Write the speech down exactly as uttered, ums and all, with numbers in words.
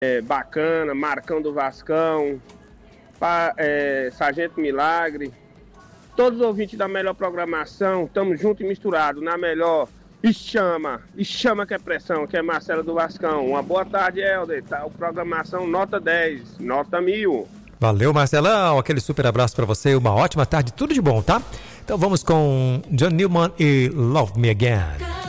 é, Bacana, Marcão do Vascão, pa, é, Sargento Milagre, todos os ouvintes da melhor programação, estamos juntos e misturados na melhor. E chama, e chama que é pressão, que é Marcelo do Vascão. Uma boa tarde, Helder. Tá, programação nota dez, nota mil. Valeu, Marcelão. Aquele super abraço pra você. Uma ótima tarde, tudo de bom, tá? Então vamos com John Newman e Love Me Again.